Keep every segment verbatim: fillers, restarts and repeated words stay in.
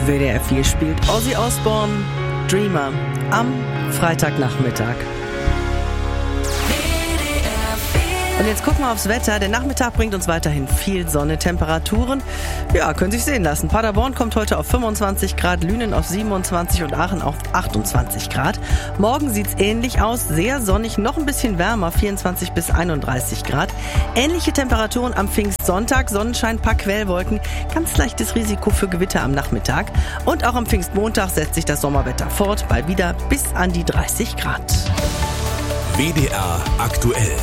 W D R vier spielt Ozzy Osbourne, Dreamer, am Freitagnachmittag. Und jetzt gucken wir aufs Wetter. Der Nachmittag bringt uns weiterhin viel Sonne. Temperaturen, ja, können sich sehen lassen. Paderborn kommt heute auf fünfundzwanzig Grad, Lünen auf siebenundzwanzig und Aachen auf achtundzwanzig Grad. Morgen sieht's ähnlich aus, sehr sonnig, noch ein bisschen wärmer, vierundzwanzig bis einunddreißig Grad. Ähnliche Temperaturen am Pfingstsonntag, Sonnenschein, paar Quellwolken, ganz leichtes Risiko für Gewitter am Nachmittag. Und auch am Pfingstmontag setzt sich das Sommerwetter fort, bald wieder bis an die dreißig Grad. W D R aktuell.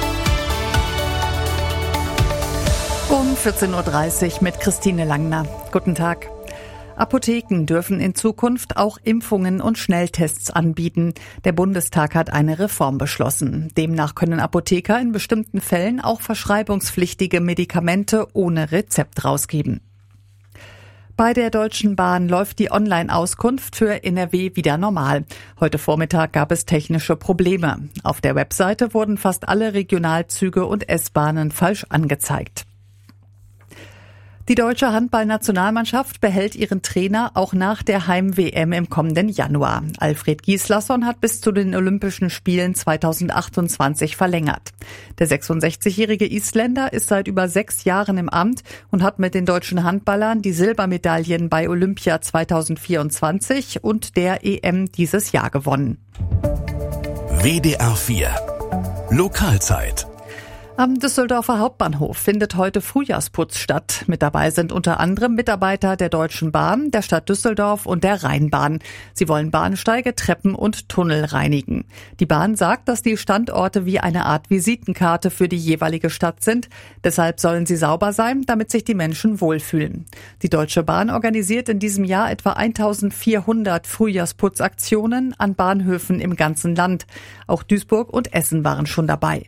Um vierzehn Uhr dreißig mit Christine Langner. Guten Tag. Apotheken dürfen in Zukunft auch Impfungen und Schnelltests anbieten. Der Bundestag hat eine Reform beschlossen. Demnach können Apotheker in bestimmten Fällen auch verschreibungspflichtige Medikamente ohne Rezept rausgeben. Bei der Deutschen Bahn läuft die Online-Auskunft für N R W wieder normal. Heute Vormittag gab es technische Probleme. Auf der Webseite wurden fast alle Regionalzüge und S-Bahnen falsch angezeigt. Die deutsche Handballnationalmannschaft behält ihren Trainer auch nach der Heim-W M im kommenden Januar. Alfred Gislason hat bis zu den Olympischen Spielen zweitausendachtundzwanzig verlängert. Der sechsundsechzigjährige Isländer ist seit über sechs Jahren im Amt und hat mit den deutschen Handballern die Silbermedaillen bei Olympia zweitausendvierundzwanzig und der E M dieses Jahr gewonnen. W D R vier Lokalzeit. Am Düsseldorfer Hauptbahnhof findet heute Frühjahrsputz statt. Mit dabei sind unter anderem Mitarbeiter der Deutschen Bahn, der Stadt Düsseldorf und der Rheinbahn. Sie wollen Bahnsteige, Treppen und Tunnel reinigen. Die Bahn sagt, dass die Standorte wie eine Art Visitenkarte für die jeweilige Stadt sind. Deshalb sollen sie sauber sein, damit sich die Menschen wohlfühlen. Die Deutsche Bahn organisiert in diesem Jahr etwa eintausendvierhundert Frühjahrsputzaktionen an Bahnhöfen im ganzen Land. Auch Duisburg und Essen waren schon dabei.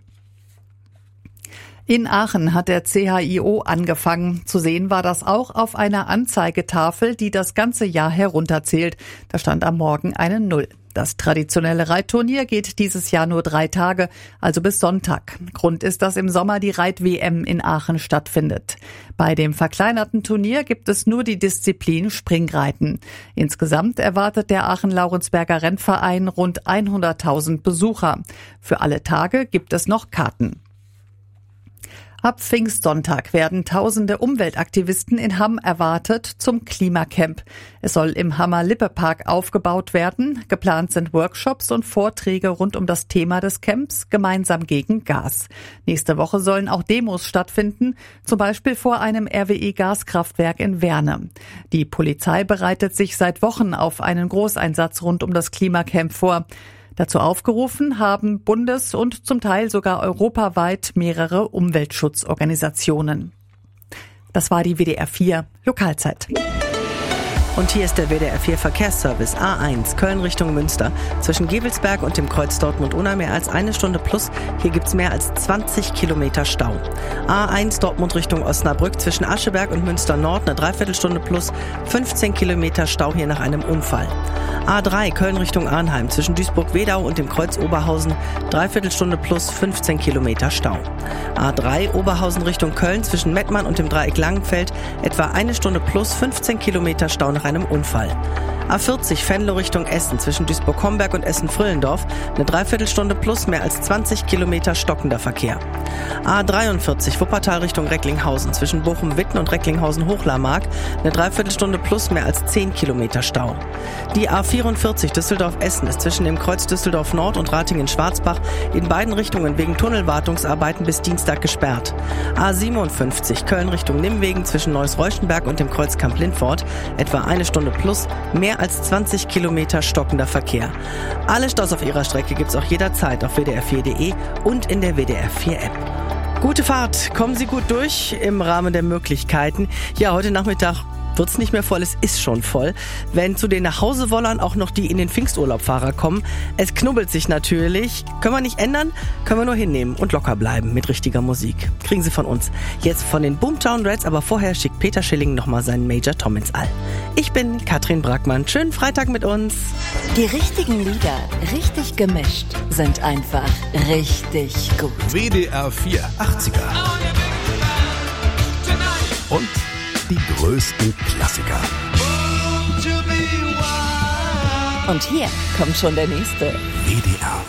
In Aachen hat der C H I O angefangen. Zu sehen war das auch auf einer Anzeigetafel, die das ganze Jahr herunterzählt. Da stand am Morgen eine Null. Das traditionelle Reitturnier geht dieses Jahr nur drei Tage, also bis Sonntag. Grund ist, dass im Sommer die Reit-W M in Aachen stattfindet. Bei dem verkleinerten Turnier gibt es nur die Disziplin Springreiten. Insgesamt erwartet der Aachen-Laurenzberger Rennverein rund hunderttausend Besucher. Für alle Tage gibt es noch Karten. Ab Pfingstsonntag werden tausende Umweltaktivisten in Hamm erwartet zum Klimacamp. Es soll im Hammer Lippe-Park aufgebaut werden. Geplant sind Workshops und Vorträge rund um das Thema des Camps, gemeinsam gegen Gas. Nächste Woche sollen auch Demos stattfinden, zum Beispiel vor einem R W E-Gaskraftwerk in Werne. Die Polizei bereitet sich seit Wochen auf einen Großeinsatz rund um das Klimacamp vor. Dazu aufgerufen haben bundes- und zum Teil sogar europaweit mehrere Umweltschutzorganisationen. Das war die W D R vier Lokalzeit. Und hier ist der W D R vier Verkehrsservice A eins Köln Richtung Münster. Zwischen Gevelsberg und dem Kreuz Dortmund-Unna mehr als eine Stunde plus. Hier gibt's mehr als zwanzig Kilometer Stau. A eins Dortmund Richtung Osnabrück zwischen Ascheberg und Münster Nord eine Dreiviertelstunde plus. fünfzehn Kilometer Stau hier nach einem Unfall. A drei Köln Richtung Arnheim zwischen Duisburg-Wedau und dem Kreuz Oberhausen Dreiviertelstunde plus fünfzehn Kilometer Stau. A drei Oberhausen Richtung Köln zwischen Mettmann und dem Dreieck Langenfeld etwa eine Stunde plus fünfzehn Kilometer Stau nach einem Unfall. A vierzig Venlo Richtung Essen zwischen Duisburg-Homberg und Essen-Früllendorf eine Dreiviertelstunde plus mehr als zwanzig Kilometer stockender Verkehr. A dreiundvierzig Wuppertal Richtung Recklinghausen zwischen Bochum-Witten und Recklinghausen-Hochlarmark eine Dreiviertelstunde plus mehr als zehn Kilometer Stau. Die A vierundvierzig Düsseldorf-Essen ist zwischen dem Kreuz Düsseldorf Nord und Ratingen-Schwarzbach in beiden Richtungen wegen Tunnelwartungsarbeiten bis Dienstag gesperrt. A siebenundfünfzig Köln Richtung Nimwegen zwischen Neuss-Reuschenberg und dem Kreuz Kamp-Lindfort etwa eine Stunde plus mehr als zwanzig Kilometer stockender Verkehr. Alle Staus auf ihrer Strecke gibt's auch jederzeit auf w d r vier punkt d e und in der W D R vier App. Gute Fahrt, kommen Sie gut durch im Rahmen der Möglichkeiten. Ja, heute Nachmittag wird's nicht mehr voll, es ist schon voll. Wenn zu den Nachhausewollern auch noch die in den Pfingsturlaubfahrer kommen, es knubbelt sich natürlich. Können wir nicht ändern, können wir nur hinnehmen und locker bleiben mit richtiger Musik. Kriegen Sie von uns. Jetzt von den Boomtown Rats, aber vorher schickt Peter Schilling nochmal seinen Major Tom ins All. Ich bin Katrin Brackmann. Schönen Freitag mit uns. Die richtigen Lieder, richtig gemischt, sind einfach richtig gut. W D R vier achtziger. Und die größten Klassiker. Und hier kommt schon der nächste. W D R